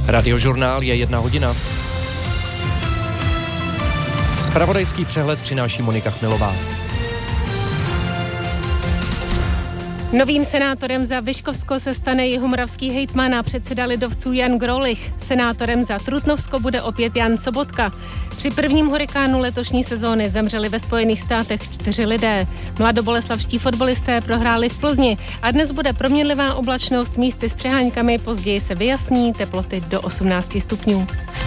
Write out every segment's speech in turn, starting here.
Radiožurnál je 1 hodina. Zpravodajský přehled přináší Monika Chmelová. Novým senátorem za Vyškovsko se stane jihomoravský hejtman a předseda lidovců Jan Grolich. Senátorem za Trutnovsko bude opět Jan Sobotka. Při prvním hurikánu letošní sezóny zemřeli ve Spojených státech 4 lidé. Mladoboleslavští fotbalisté prohráli v Plzni a dnes bude proměnlivá oblačnost, místy s přeháňkami, později se vyjasní, teploty do 18 stupňů.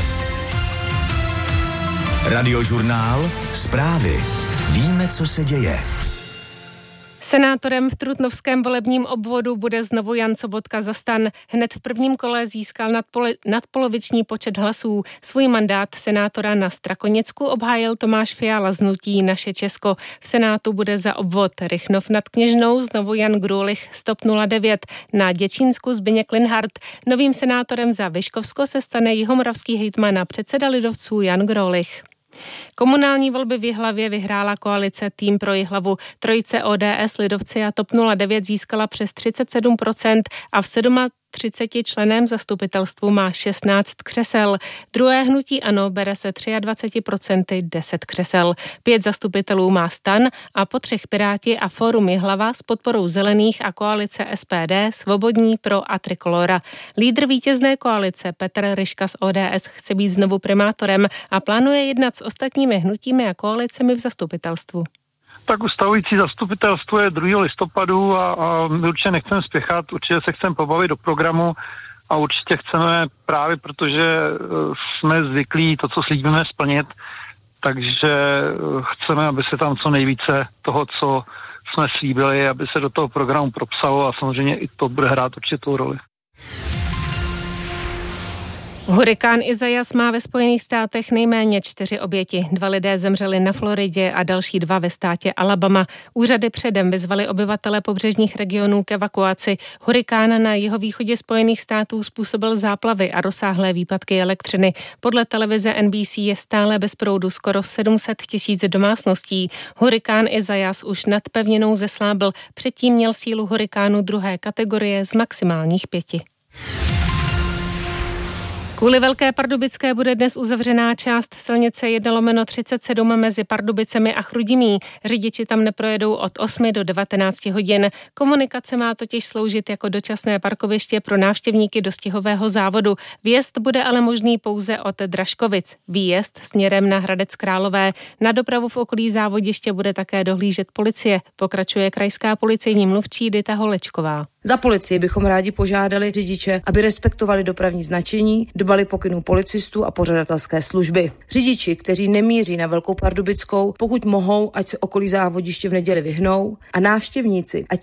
Radiožurnál, zprávy. Víme, co se děje. Senátorem v Trutnovském volebním obvodu bude znovu Jan Sobotka za STAN. Hned v prvním kole získal nadpoloviční počet hlasů. Svůj mandát senátora na Strakoněcku obhájil Tomáš Fiala z hnutí Naše Česko. V Senátu bude za obvod Rychnov nad Kněžnou znovu Jan Grulich z TOP 09. Na Děčínsku Zbyněk Linhart. Novým senátorem za Vyškovsko se stane jihomoravský hejtman a předseda lidovců Jan Grolich. Komunální volby v Jihlavě vyhrála koalice Tým pro Jihlavu. Trojice ODS, lidovci a TOP 09 získala přes 37% a v 37 členem zastupitelstvu má 16 křesel. Druhé hnutí ANO bere se 23% 10 křesel. 5 zastupitelů má STAN a po 3 Piráti a Fórum Jihlava s podporou Zelených a koalice SPD, Svobodní, Pro a Trikolora. Lídr vítězné koalice Petr Ryška z ODS chce být znovu primátorem a plánuje jednat s ostatními hnutími a koalicemi v zastupitelstvu. Tak ustavující zastupitelstvo je 2. listopadu a my určitě nechceme spěchat, určitě se chceme pobavit do programu a určitě chceme právě, protože jsme zvyklí to, co slíbíme, splnit, takže chceme, aby se tam co nejvíce toho, co jsme slíbili, aby se do toho programu propsalo a samozřejmě i to bude hrát určitou roli. Hurikán Isaias má ve Spojených státech nejméně 4 oběti. 2 lidé zemřeli na Floridě a další 2 ve státě Alabama. Úřady předem vyzvaly obyvatele pobřežních regionů k evakuaci. Hurikán na jihovýchodě Spojených států způsobil záplavy a rozsáhlé výpadky elektřiny. Podle televize NBC je stále bez proudu skoro 700 000 domácností. Hurikán Isaias už nad pevninou zeslábl. Předtím měl sílu hurikánu 2. kategorie z maximálních 5. Kvůli Velké Pardubické bude dnes uzavřená část silnice 1/37 mezi Pardubicemi a Chrudimí. Řidiči tam neprojedou od 8 do 19 hodin. Komunikace má totiž sloužit jako dočasné parkoviště pro návštěvníky dostihového závodu. Vjezd bude ale možný pouze od Dražkovic. Výjezd směrem na Hradec Králové. Na dopravu v okolí závodiště bude také dohlížet policie. Pokračuje krajská policejní mluvčí Dita Holečková. Za policii bychom rádi požádali řidiče, aby respektovali dopravní značení, dbali pokynů policistů a pořadatelské služby. Řidiči, kteří nemíří na Velkou Pardubickou, pokud mohou, ať se okolí závodiště v neděli vyhnou, a návštěvníci, ať